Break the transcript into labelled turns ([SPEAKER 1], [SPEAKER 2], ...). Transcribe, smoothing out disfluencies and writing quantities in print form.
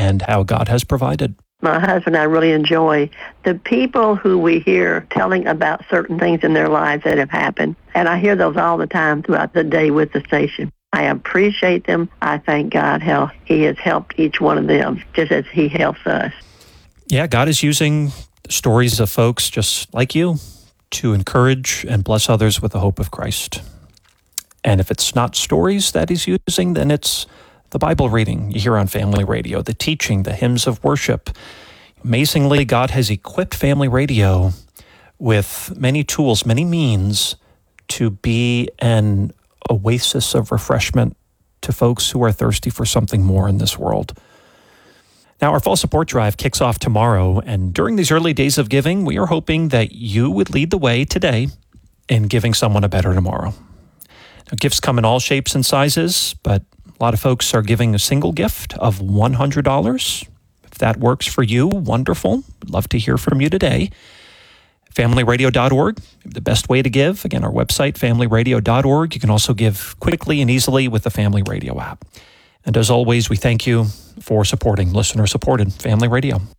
[SPEAKER 1] and how God has provided.
[SPEAKER 2] My husband and I really enjoy the people who we hear telling about certain things in their lives that have happened. And I hear those all the time throughout the day with the station. I appreciate them. I thank God how He has helped each one of them, just as He helps us.
[SPEAKER 1] Yeah, God is using stories of folks just like you to encourage and bless others with the hope of Christ. And if it's not stories that He's using, then it's the Bible reading you hear on Family Radio, the teaching, the hymns of worship. Amazingly, God has equipped Family Radio with many tools, many means to be an oasis of refreshment to folks who are thirsty for something more in this world. Now, our fall support drive kicks off tomorrow, and during these early days of giving, we are hoping that you would lead the way today in giving someone a better tomorrow. Now, gifts come in all shapes and sizes, but a lot of folks are giving a single gift of $100. If that works for you, wonderful. We'd love to hear from you today. FamilyRadio.org, the best way to give. Again, our website, FamilyRadio.org. You can also give quickly and easily with the Family Radio app. And as always, we thank you for supporting listener-supported Family Radio.